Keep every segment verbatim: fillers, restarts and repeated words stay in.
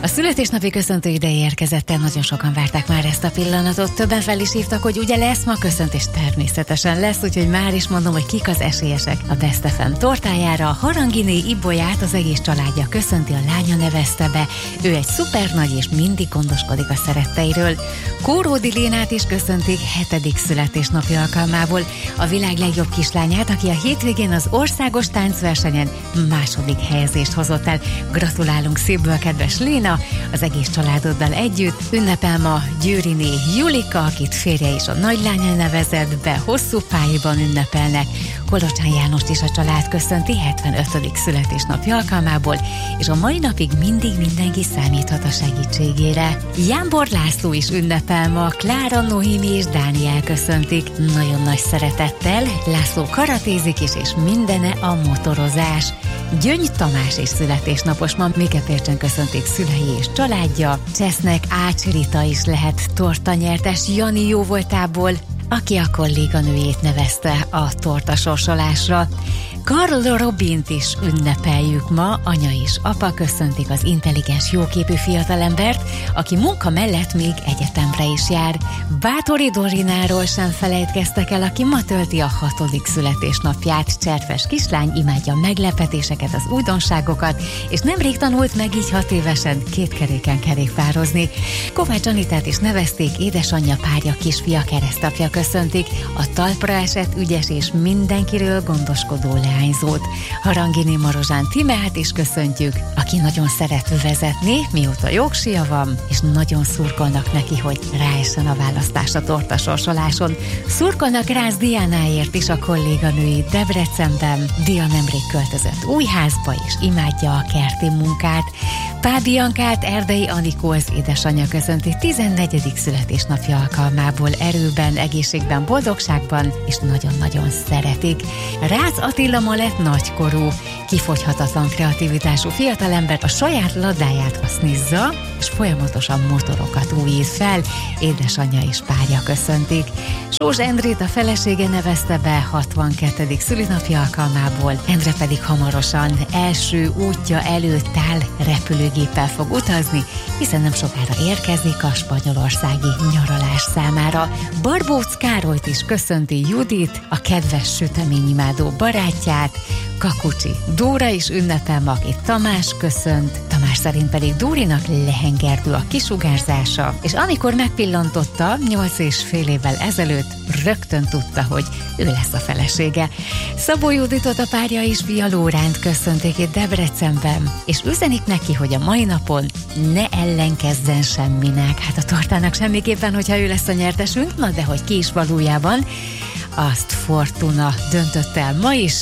A születésnapi köszöntő ideje érkezett el, nagyon sokan várták már ezt a pillanatot, többen fel is hívtak, hogy ugye lesz ma köszöntés, természetesen lesz, úgyhogy már is mondom, hogy kik az esélyesek a Best ef em tortájára. Haranginé Ibolyát az egész családja köszönti, a lánya nevezte be, ő egy szuper nagy és mindig gondoskodik a szeretteiről. Kóródi Lénát is köszöntik hetedik születésnapi alkalmából, a világ legjobb kislányát, aki a hétvégén az országos táncversenyen második helyezést hozott el. Gratulálunk szívből, kedves Léna! Az egész családoddal együtt ünnepel ma Győriné Julika, akit férje is a nagylánya nevezett be, hosszú pályában ünnepelnek. Kolocsán Jánost is a család köszönti hetvenötödik születésnapja alkalmából, és a mai napig mindig mindenki számíthat a segítségére. Jánbor László is ünnepel ma, Klára, Noémi és Dániel köszöntik. Nagyon nagy szeretettel, László karatézik is, és mindene a motorozás. Gyöngy Tamás is születésnapos ma, Mikepércsen köszönték szülei és családja. Csesznek Ács Rita is lehet tortanyertes Jani jóvoltából, aki a kolléganőjét nevezte a tortasorsolásra. Karl Robint is ünnepeljük ma, anya és apa köszöntik az intelligens, jóképű fiatalembert, aki munka mellett még egyetemre is jár. Bátori Dorináról sem felejtkeztek el, aki ma tölti a hatodik születésnapját. Csertves kislány, imádja a meglepetéseket, az újdonságokat, és nemrég tanult meg így hat évesen két keréken kerékpározni. Kovács Anitát is nevezték, édesanyja, párja, kisfia, keresztapja köszöntik, a talpra esett ügyes és mindenkiről gondoskodó leányzót. Haranginé Marozsán Timeát is köszöntjük, aki nagyon szeret vezetni, mióta jogsia van, és nagyon szurkolnak neki, hogy ráessen a választás a tortasorsoláson. Szurkolnak Rász Diánáért is a kolléganői Debrecenben. Dia nemrég költözött új házba, és imádja a kerti munkát. Pádi Ankát Erdei Anikó az édesanyja köszönti tizennegyedik születésnapja alkalmából, erőben, egészségben, boldogságban, és nagyon-nagyon szeretik. Rácz Attila ma lett nagykorú, kifogyhatatlan kreativitású fiatalember, a saját ladáját hasznizza, és folyamatosan motorokat újít fel, édesanyja és párja köszöntik. Sós Endrét a felesége nevezte be hatvankettedik szülinapja alkalmából, Endre pedig hamarosan első útja előtt áll, repülőgéppel fog utazni, hiszen nem sokára érkezik a spanyolországi nyaralás számára. Barbóc Károlyt is köszönti Judit, a kedves süteményimádó barátját, Kakucsi Dóra is ünnepel ma, akit Tamás köszönt, Tamás szerint pedig Dórinak lehengerdő a kisugárzása, és amikor megpillantotta nyolc és fél évvel ezelőtt, rögtön tudta, hogy ő lesz a felesége. Szabó Juditot a párja is Fia Lóránt köszönték itt Debrecenben, és üzenik neki, hogy a mai napon ne ellenkezzen semminek. Hát a tortának semmiképpen, hogyha ő lesz a nyertesünk, na de hogy ki is valójában, azt Fortuna döntött el ma is.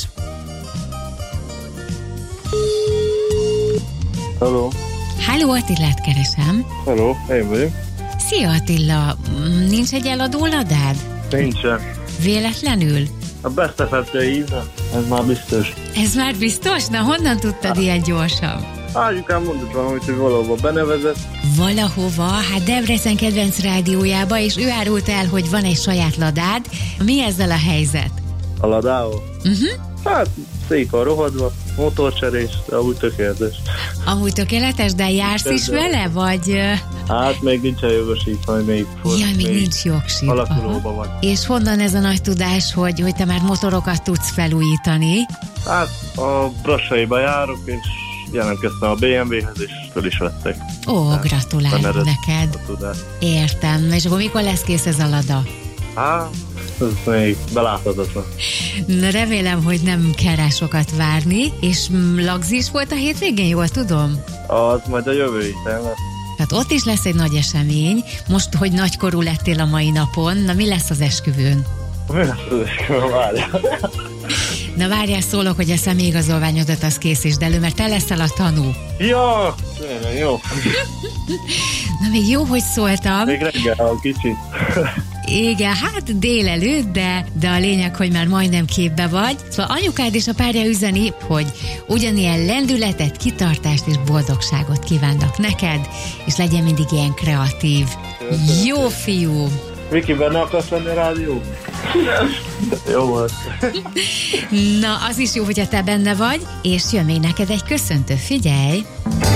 Hello. Halló, Attilát keresem. Hello, én vagyok. Szia Attila, nincs egy eladó ladád? Nincsen. Véletlenül? A Best ef em-t hívna, ez már biztos. Ez már biztos? Na honnan tudtad ilyen gyorsan? Ágyukám mondott valamit, hogy valahova benevezett. Valahova? Hát Debrecen kedvenc rádiójába, és ő árult el, hogy van egy saját ladád. Mi ezzel a helyzet? A ladával? Uh-huh. Hát szépen rohadva, motorcserés, de amúgy tökéletes. Amúgy tökéletes, de jársz is vele, vagy... Hát még nincsen jogosítvány, még fog. Ja, még, még nincs jogsít. Alakulóban van. És honnan ez a nagy tudás, hogy, hogy te már motorokat tudsz felújítani? Hát a Brassaiba járok, és jelentkeztem a bé em vé-hez, és föl is vettek. Ó, hát, gratulálok neked. Értem. És akkor mikor lesz kész ez a lada? Hát, ez még beláthatatlan. Na, remélem, hogy nem kell rá sokat várni, és lagzi is volt a hétvégén, jól tudom? Az majd a jövő héten lesz. Tehát ott is lesz egy nagy esemény. Most, hogy nagykorú lettél a mai napon, na mi lesz az esküvőn? Mi lesz az esküvőn, várjál? Na várjál, szólok, hogy a személyigazolványodat az készítsd elő, mert te leszel a tanú. Ja, jó. Na még jó, hogy szóltam. Még reggel a kicsit. Igen, hát délelőtt, de, de a lényeg, hogy már majdnem képbe vagy. Szóval anyukád és a párja üzeni, hogy ugyanilyen lendületet, kitartást és boldogságot kívánnak neked, és legyen mindig ilyen kreatív. Jó fiú! Viki, benne akarsz lenni a rádió? Jó volt. Na, az is jó, hogy te benne vagy, és jön még neked egy köszöntő, figyelj!